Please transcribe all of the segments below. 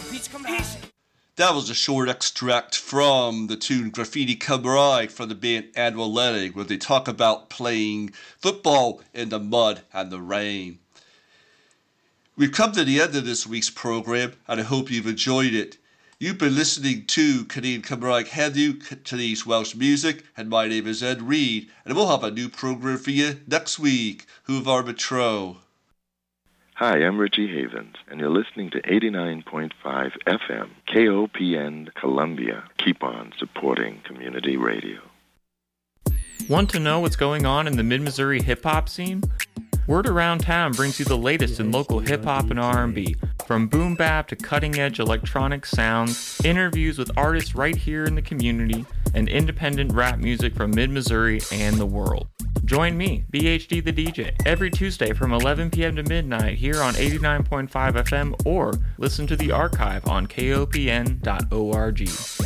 That was a short extract from the tune Graffiti Cymraeg from the band Adweledig, where they talk about playing football in the mud and the rain. We've come to the end of this week's program, and I hope you've enjoyed it. You've been listening to Canadian Cymraeg Heddiw, today's Welsh music, and my name is Ed Reed, and we'll have a new program for you next week. Hwyvar Metro. Hi, I'm Richie Havens, and you're listening to 89.5 FM, KOPN Columbia. Keep on supporting community radio. Want to know what's going on in the Mid-Missouri hip-hop scene? Word Around Town brings you the latest in local hip-hop and R&B, from boom bap to cutting-edge electronic sounds, interviews with artists right here in the community, and independent rap music from Mid-Missouri and the world. Join me, BHD the DJ, every Tuesday from 11 p.m. to midnight here on 89.5 FM, or listen to the archive on kopn.org.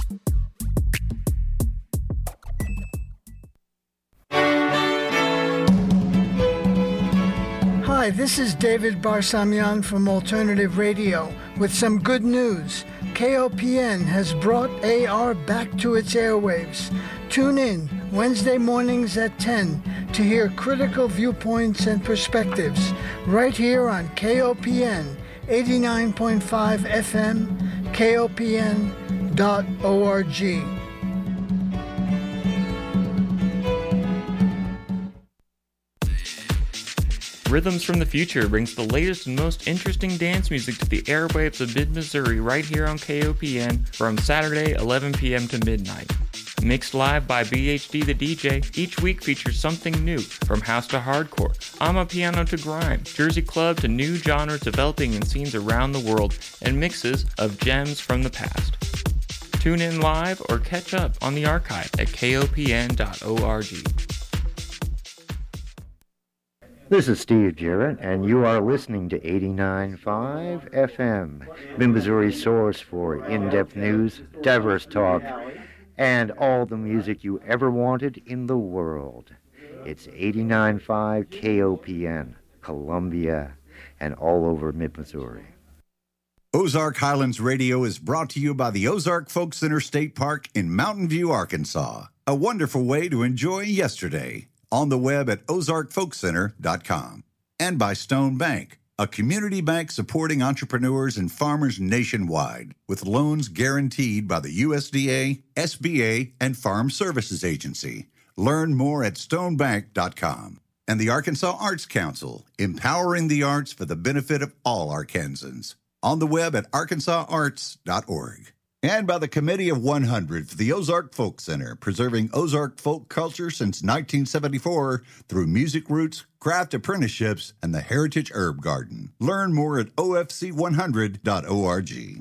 Hi, this is David Barsamian from Alternative Radio with some good news. KOPN has brought AR back to its airwaves. Tune in Wednesday mornings at 10 to hear critical viewpoints and perspectives right here on KOPN 89.5 FM, kopn.org. Rhythms from the Future brings the latest and most interesting dance music to the airwaves of Mid-Missouri right here on KOPN from Saturday 11 p.m. to midnight. Mixed live by BHD the DJ, each week features something new, from house to hardcore, amapiano to grime, Jersey club to new genres developing in scenes around the world, and mixes of gems from the past. Tune in live or catch up on the archive at kopn.org. This is Steve Jarrett, and you are listening to 89.5 FM, Mid-Missouri's source for in-depth news, diverse talk, and all the music you ever wanted in the world. It's 89.5 KOPN, Columbia, and all over Mid-Missouri. Ozark Highlands Radio is brought to you by the Ozark Folk Center State Park in Mountain View, Arkansas. A wonderful way to enjoy yesterday. On the web at ozarkfolkcenter.com. And by Stone Bank, a community bank supporting entrepreneurs and farmers nationwide, with loans guaranteed by the USDA, SBA, and Farm Services Agency. Learn more at stonebank.com. And the Arkansas Arts Council, empowering the arts for the benefit of all Arkansans. On the web at arkansasarts.org. And by the Committee of 100 for the Ozark Folk Center, preserving Ozark folk culture since 1974 through music roots, craft apprenticeships, and the Heritage Herb Garden. Learn more at ofc100.org.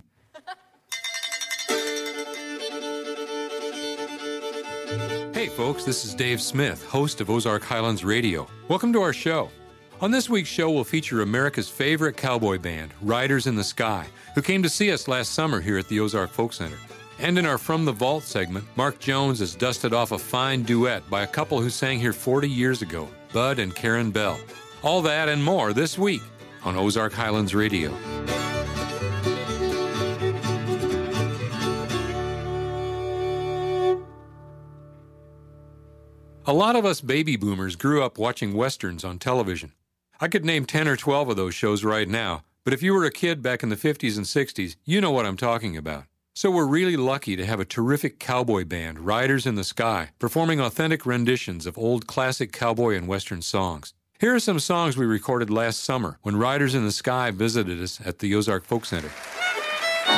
Hey folks, this is Dave Smith, host of Ozark Highlands Radio. Welcome to our show. On this week's show, we'll feature America's favorite cowboy band, Riders in the Sky, who came to see us last summer here at the Ozark Folk Center. And in our From the Vault segment, Mark Jones has dusted off a fine duet by a couple who sang here 40 years ago, Bud and Karen Bell. All that and more this week on Ozark Highlands Radio. A lot of us baby boomers grew up watching westerns on television. I could name 10 or 12 of those shows right now, but if you were a kid back in the 50s and 60s, you know what I'm talking about. So we're really lucky to have a terrific cowboy band, Riders in the Sky, performing authentic renditions of old classic cowboy and western songs. Here are some songs we recorded last summer when Riders in the Sky visited us at the Ozark Folk Center.